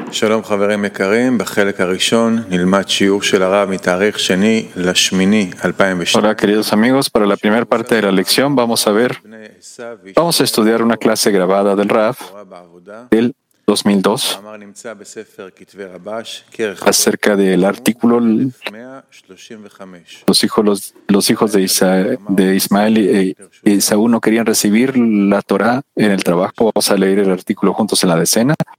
שלום חברים יקרים, בחלק הראשון נלמד שיעור של הרב מתאריך שני לשמיני 2002. Hola queridos amigos, para la primera parte de la lección vamos a estudiar una clase grabada del Rav del 2002 acerca del artículo los hijos de Ismael y Esaú no querían recibir la Torah en el trabajo. Vamos a leer el artículo juntos en la decena.